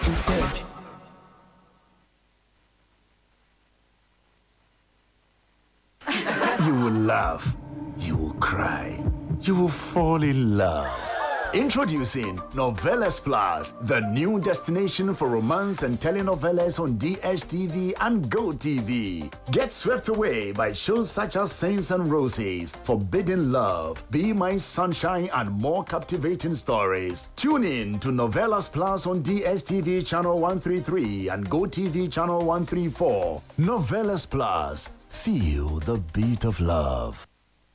today. You will laugh, you will cry, you will fall in love. Introducing Novelas Plus, the new destination for romance and telenovelas on DSTV and GoTV. Get swept away by shows such as Saints and Roses, Forbidden Love, Be My Sunshine, and more captivating stories. Tune in to Novelas Plus on DSTV channel 133 and GoTV channel 134. Novelas Plus. Feel the beat of love.